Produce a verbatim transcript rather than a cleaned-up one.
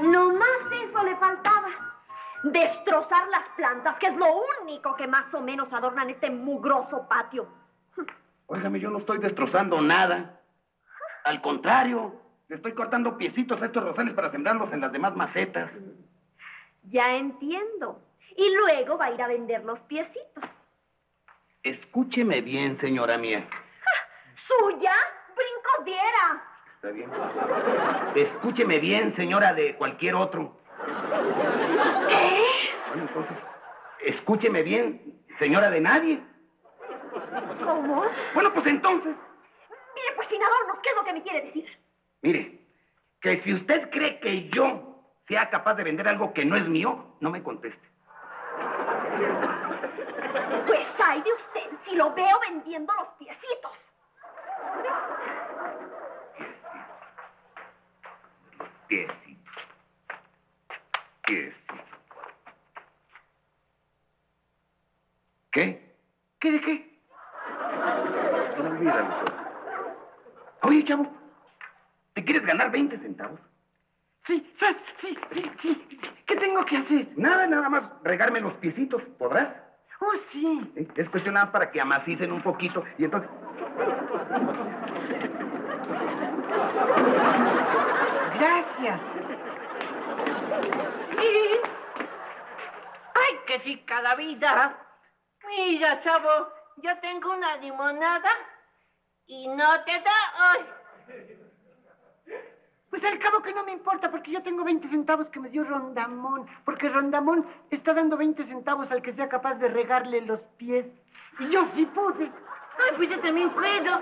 No más eso le faltaba. Destrozar las plantas, que es lo único que más o menos adornan este mugroso patio. Óigame, yo no estoy destrozando nada. Al contrario, le estoy cortando piecitos a estos rosales para sembrarlos en las demás macetas. Ya entiendo. Y luego va a ir a vender los piecitos. Escúcheme bien, señora mía. ¿Suya? Brincos diera. Está bien. Escúcheme bien, señora de cualquier otro. ¿Qué? Bueno, entonces, escúcheme bien, señora de nadie. ¿Cómo? Bueno, pues entonces. Mire, pues sin adornos, ¿qué es lo que me quiere decir? Mire, que si usted cree que yo sea capaz de vender algo que no es mío, no me conteste. Pues ay de usted si lo veo vendiendo los piecitos. Piecitos. Piecitos. ¿Qué? ¿Qué de qué? Olvídalo todo. Oye, chavo, ¿te quieres ganar veinte centavos? Sí, ¿sabes? Sí, sí, sí. ¿Qué tengo que hacer? Nada, nada más regarme los piecitos, ¿podrás? Oh, sí. ¿Sí? Es cuestión nada más para que amacicen un poquito y entonces... Gracias. Sí. ¡Ay, qué chica la vida! Mira, chavo, yo tengo una limonada y no te da hoy. Pues al cabo que no me importa, porque yo tengo veinte centavos que me dio Rondamón. Porque Rondamón está dando veinte centavos al que sea capaz de regarle los pies. Y yo sí pude. Ay, pues yo también puedo.